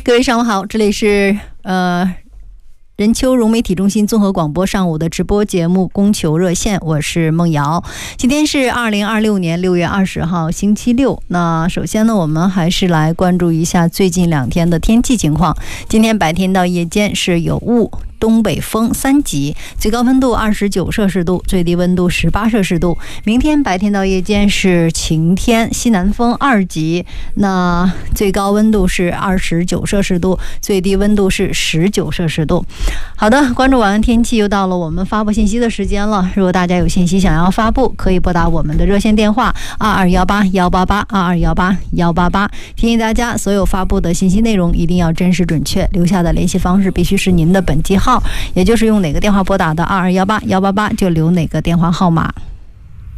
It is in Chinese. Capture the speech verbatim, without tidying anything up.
各位上午好，这里是呃任丘融媒体中心综合广播上午的直播节目供求热线，我是孟瑶。今天是二零二六年六月二十号星期六。那首先呢，我们还是来关注一下最近两天的天气情况。今天白天到夜间是有雾，东北风三级，最高温度二十九摄氏度，最低温度十八摄氏度。明天白天到夜间是晴天，西南风二级，那最高温度是二十九摄氏度，最低温度是十九摄氏度。好的，关注晚安天气，又到了我们发布信息的时间了。如果大家有信息想要发布，可以拨打我们的热线电话二二幺八幺八八二二幺八幺八八。提醒大家，所有发布的信息内容一定要真实准确，留下的联系方式必须是您的本机号，也就是用哪个电话拨打的二二幺八幺八八就留哪个电话号码。